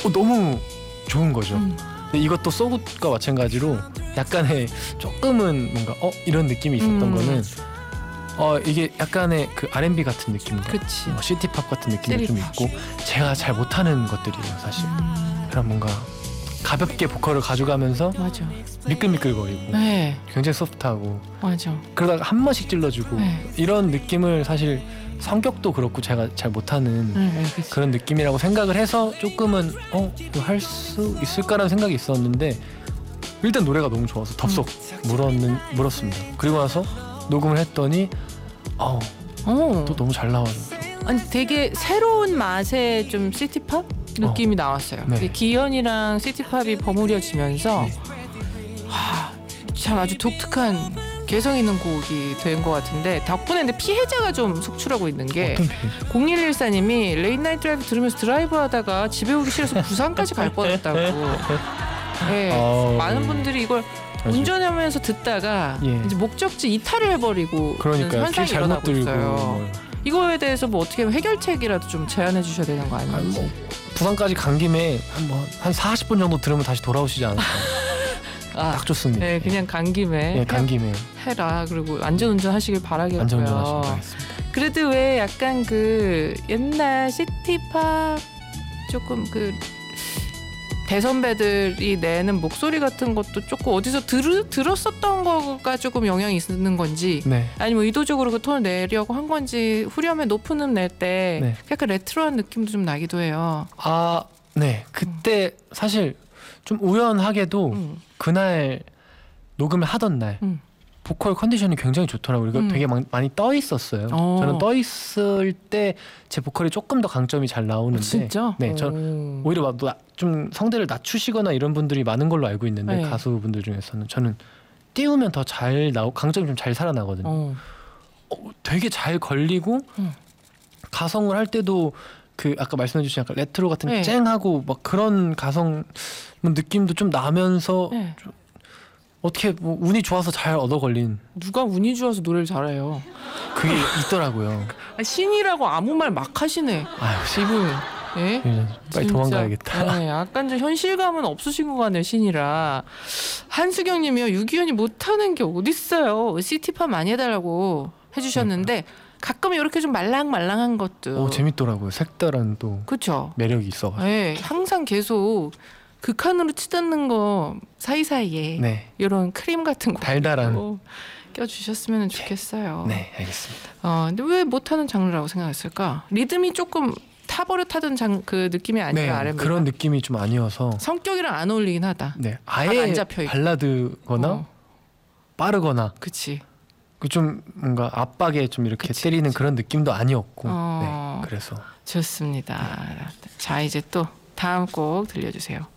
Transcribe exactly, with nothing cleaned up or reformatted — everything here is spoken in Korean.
어, 너무 좋은 거죠. 음. 근데 이것도 소굿과 마찬가지로 약간의 조금은 뭔가 어 이런 느낌이 있었던 음. 거는 어 이게 약간의 그 알앤비 같은 느낌과 그치. 뭐 시티팝 같은 느낌도 좀 시티팝. 있고 제가 잘 못하는 것들이에요 사실. 음. 그런 뭔가 가볍게 보컬을 가져가면서 맞아. 미끌미끌거리고 네, 굉장히 소프트하고 맞아. 그러다가 한 번씩 찔러주고 네. 이런 느낌을 사실 성격도 그렇고 제가 잘 못하는 네, 알겠어. 그런 느낌이라고 생각을 해서 조금은 어 할 수 있을까라는 생각이 있었는데 일단 노래가 너무 좋아서 덥석 물었는 물었습니다. 그리고 나서 녹음을 했더니 어, 어. 또 너무 잘 나와요. 아니 되게 새로운 맛의 좀 시티팝 느낌이 나왔어요. 네. 근데 기현이랑 시티팝이 버무려지면서 네. 하, 참 아주 독특한 개성 있는 곡이 된 것 같은데 덕분에 근데 피해자가 좀 속출하고 있는 게 어떤 피해자? 공일일사님이 레이트 나이트 드라이브 들으면서 드라이브 하다가 집에 오기 싫어서 부산까지 갈 뻔했다고. 네, 어, 많은 분들이 이걸 맞아요. 운전하면서 듣다가 예. 이제 목적지 이탈을 해버리고 그러니까요. 현상이 길 잘못 일어나고 들고 있어요. 뭐. 이거에 대해서 뭐 어떻게 해결책이라도 좀 제안해 주셔야 되는 거 아니에요? 아니, 뭐 부산까지 간 김에 한뭐 한 사십 분 정도 들으면 다시 돌아오시지 않을까. 아, 딱 좋습니다. 네, 그냥 간 김에 예, 간 김에 해라. 그리고 안전운전 하시길 바라겠고요. 안전운전 하시길 바라겠습니다. 그래도 왜 약간 그 옛날 시티팝 조금 그 대선배들이 내는 목소리 같은 것도 조금 어디서 들, 들었었던 거가 조금 영향이 있는 건지 네. 아니면 의도적으로 그 톤을 내려고 한 건지 후렴에 높은 음 낼 때 네. 약간 레트로한 느낌도 좀 나기도 해요. 아, 네. 그때 사실 좀 우연하게도 음. 그날 녹음을 하던 날 음. 보컬 컨디션이 굉장히 좋더라고요. 그리고 음. 되게 마, 많이 떠 있었어요. 어. 저는 떠 있을 때 제 보컬이 조금 더 강점이 잘 나오는데 진짜? 네, 저 오. 오히려 막 나- 좀 성대를 낮추시거나 이런 분들이 많은 걸로 알고 있는데 네. 가수분들 중에서는 저는 띄우면 더 잘 나오 강점이 좀 잘 살아나거든요. 어. 어, 되게 잘 걸리고 음. 가성을 할 때도 그 아까 말씀해주신 약간 레트로 같은 네. 쨍하고 막 그런 가성 느낌도 좀 나면서 네. 좀 어떻게 뭐 운이 좋아서 잘 얻어 걸린 누가 운이 좋아서 노래를 잘해요. 그게 있더라고요. 아, 신이라고 아무 말 막 하시네. 아유 씨, 이분. 예? 빨리 진짜, 도망가야겠다. 네, 약간 좀 현실감은 없으신 것 같네요, 신이라. 한수경님이요, 유기현이 못하는 게 어딨어요. 시티팝 많이 해달라고 해주셨는데 가끔 이렇게 좀 말랑말랑한 것도. 오 재밌더라고요. 색다른 또 그렇죠. 매력이 있어가지고. 네, 항상 계속 극한으로 치닫는 거 사이사이에 네, 이런 크림 같은 거 달달한. 껴주셨으면 좋겠어요. 네, 알겠습니다. 어, 근데 왜 못하는 장르라고 생각했을까? 리듬이 조금 타버릇하던 장, 그 느낌이 아니라 네, 알앤비가 그런 느낌이 좀 아니어서. 성격이랑 안 어울리긴 하다. 네, 안 아예 잡혀있고. 발라드거나 어, 빠르거나 그치. 그 좀 뭔가 압박에 좀 이렇게 그치, 때리는 그치. 그런 느낌도 아니었고. 어. 네, 그래서 좋습니다. 자, 이제 또 다음 곡 들려주세요.